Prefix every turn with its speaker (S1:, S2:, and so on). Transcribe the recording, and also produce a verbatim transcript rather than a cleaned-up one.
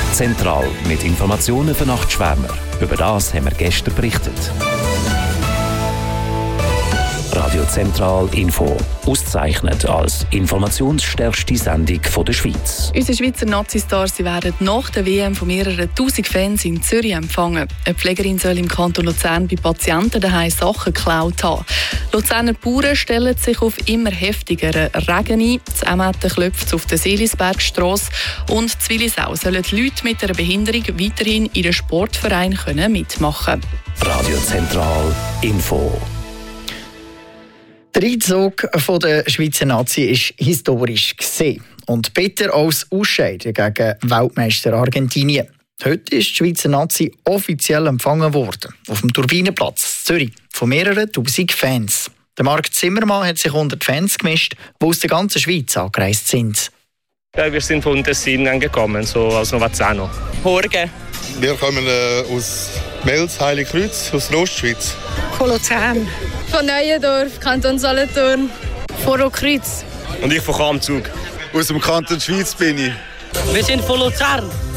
S1: Zentral mit Informationen für Nachtschwärmer. Über das haben wir gestern berichtet. Radio Zentral Info. Ausgezeichnet als informationsstärkste Sendung der Schweiz.
S2: Unsere Schweizer Nazistars sie werden nach der W M von mehreren tausend Fans in Zürich empfangen. Eine Pflegerin soll im Kanton Luzern bei Patienten daheim Sachen geklaut haben. Luzerner Bauern stellen sich auf immer heftigeren Regen ein. Das Emmetten klopft auf der Seelisbergstrasse und in Willisau sollen die Leute mit einer Behinderung weiterhin in den Sportverein mitmachen können.
S1: Radio Zentral Info.
S3: Der Einzug der Schweizer Nazi ist historisch gesehen und bitter als Ausscheiden gegen Weltmeister Argentinien. Heute ist die Schweizer Nazi offiziell empfangen worden, auf dem Turbinenplatz Zürich, von mehreren tausend Fans. Der Marc Zimmermann hat sich unter die Fans gemischt, die aus der ganzen Schweiz angereist sind.
S4: Ja, wir sind von Tessin angekommen, so aus Novazzano.
S5: Morgen.
S6: Wir kommen äh, aus Mels, Heiligkreuz, aus der Ostschweiz.
S5: Von Luzern.
S7: Von Neuendorf, Kanton Solothurn. Von Rockkreuz.
S4: Und ich von Kamzug.
S6: Aus dem Kanton Schweiz bin ich.
S5: Wir sind von Luzern.